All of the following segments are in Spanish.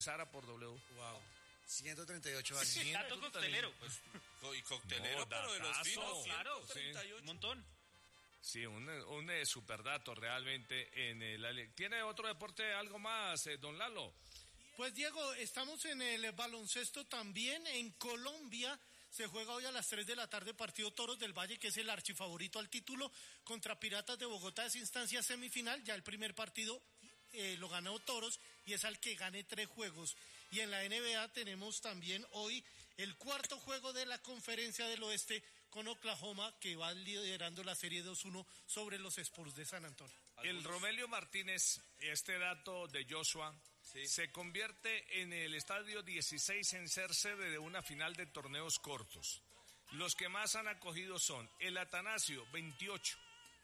Sara por W. Wow. 138 años. Sí, dato coctelero. Pues, y coctelero, pero de los finos. Claro, 138. un montón. Sí, un superdato realmente en el... ¿Tiene otro deporte, algo más, don Lalo? Pues Diego, estamos en el baloncesto también. En Colombia se juega hoy a las 3 de la tarde partido Toros del Valle, que es el archifavorito al título, contra Piratas de Bogotá. Es instancia semifinal, ya el primer partido lo ganó Toros y es al que gane 3 juegos. Y en la NBA tenemos también hoy el cuarto juego de la Conferencia del Oeste con Oklahoma, que va liderando la serie 2-1 sobre los Spurs de San Antonio. El Romelio Martínez, este dato de Joshua, sí, se convierte en el estadio 16 en ser sede de una final de torneos cortos. Los que más han acogido son el Atanasio, 28,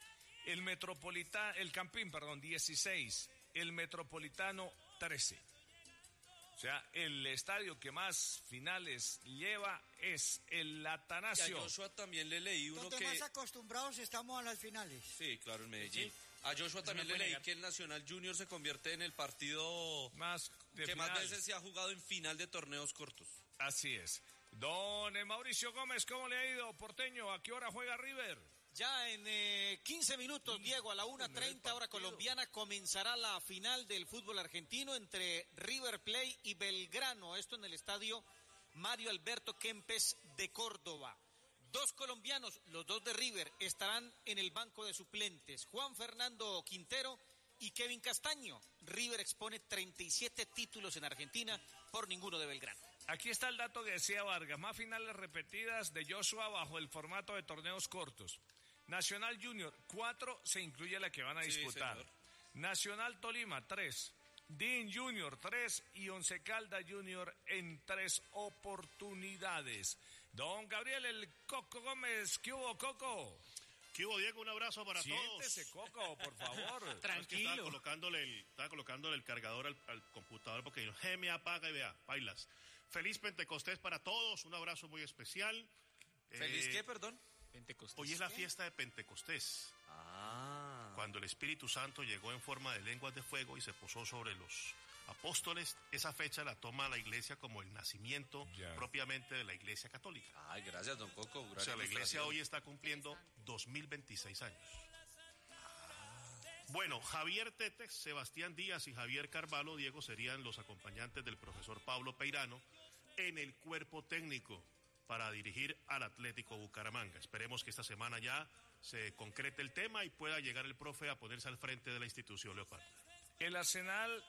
el Campín, 16, el Metropolitano, 13. O sea, el estadio que más finales lleva es el Atanasio. Y a Joshua también le leí uno donde más acostumbrados estamos a las finales. Sí, claro, en Medellín. Sí. A Joshua también le leí que el Nacional Junior se convierte en el partido más que más veces se ha jugado en final de torneos cortos. Así es. Don Mauricio Gómez, ¿cómo le ha ido, porteño? ¿A qué hora juega River? Ya en 15 minutos, Diego, a la 1:30 hora colombiana, comenzará la final del fútbol argentino entre River Plate y Belgrano. Esto en el estadio Mario Alberto Kempes de Córdoba. 2 colombianos, los 2 de River, estarán en el banco de suplentes. Juan Fernando Quintero y Kevin Castaño. River expone 37 títulos en Argentina, por ninguno de Belgrano. Aquí está el dato que decía Vargas, más finales repetidas de Joshua bajo el formato de torneos cortos. Nacional Junior, 4, se incluye la que van a disputar. Sí, Nacional Tolima, 3. Dean Junior, 3. Y Once Caldas Junior en 3 oportunidades. Don Gabriel, el Coco Gómez, ¿qué hubo, Coco? ¿Qué hubo, Diego? Un abrazo para todos. Siéntese, Coco, por favor. Tranquilo. Es que estaba colocándole el cargador al computador porque dijo, me apaga y vea, bailas. Feliz Pentecostés para todos, un abrazo muy especial. ¿Feliz qué, perdón? Pentecostés. Hoy es la fiesta de Pentecostés. Cuando el Espíritu Santo llegó en forma de lenguas de fuego y se posó sobre los apóstoles, esa fecha la toma la iglesia como el nacimiento propiamente de la iglesia católica. Ay, gracias, don Coco. O sea, la iglesia hoy está cumpliendo 2026 años. Bueno, Javier Tetex, Sebastián Díaz y Javier Carvalho, Diego, serían los acompañantes del profesor Pablo Peirano en el cuerpo técnico para dirigir al Atlético Bucaramanga. Esperemos que esta semana ya se concrete el tema y pueda llegar el profe a ponerse al frente de la institución, Leopardo. El Arsenal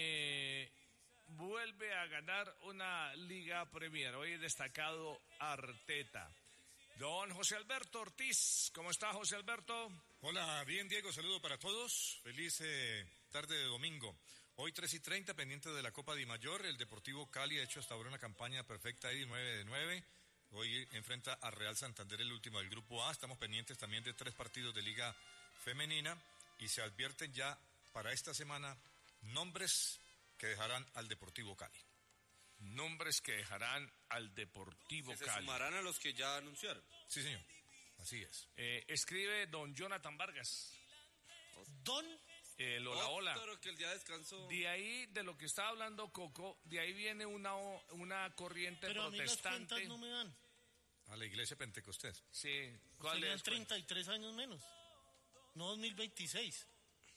vuelve a ganar una Liga Premier. Hoy destacado Arteta. Don José Alberto Ortiz, ¿cómo está, José Alberto? Hola, bien, Diego, saludo para todos. Feliz tarde de domingo. Hoy 3:30, pendiente de la Copa Di Mayor, el Deportivo Cali ha hecho hasta ahora una campaña perfecta ahí, 9 de 9. Hoy enfrenta a Real Santander, el último del Grupo A. Estamos pendientes también de 3 partidos de Liga Femenina y se advierten ya para esta semana nombres que dejarán al Deportivo Cali. Nombres que dejarán al Deportivo Cali. Se sumarán a los que ya anunciaron. Sí, señor. Así es. Escribe don Jonathan Vargas. Don hola. Que el día de descanso. De ahí, de lo que estaba hablando Coco, de ahí viene una corriente pero protestante. A mí las cuentas no me dan. A la iglesia Pentecostés. Sí. ¿Cuál serían es? 33 años menos. No 2026.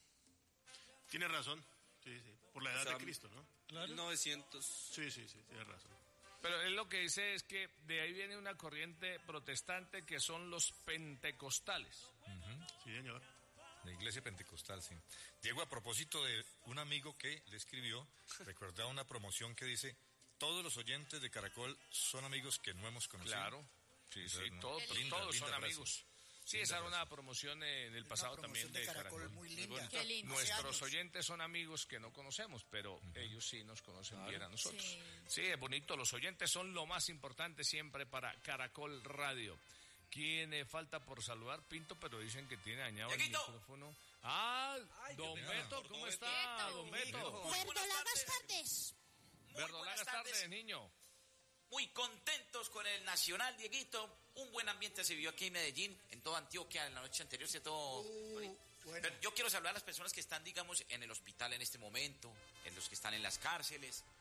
Tiene razón. Sí. Por la edad de Cristo, ¿no? Claro. 1900. Sí, tiene razón. Pero él lo que dice es que de ahí viene una corriente protestante que son los pentecostales. Sí, señor. La iglesia pentecostal, sí. Diego, a propósito de un amigo que le escribió, recordaba una promoción que dice, todos los oyentes de Caracol son amigos que no hemos conocido. Claro, sí, todos son amigos. Sí, esa era una promoción en el pasado también de Caracol. Muy linda. Qué lindo. Nuestros oyentes son amigos que no conocemos, pero ellos sí nos conocen bien a nosotros. Sí, es bonito, los oyentes son lo más importante siempre para Caracol Radio. ¿Quién falta por saludar? Pinto, pero dicen que tiene dañado el micrófono. Don Beto, ¿cómo está, don Beto? Verdolagas tardes. Verdolagas tardes, niño. Muy contentos con el Nacional, Dieguito. Un buen ambiente se vivió aquí en Medellín, en toda Antioquia, en la noche anterior, bueno. Pero yo quiero saludar a las personas que están, digamos, en el hospital en este momento, en los que están en las cárceles,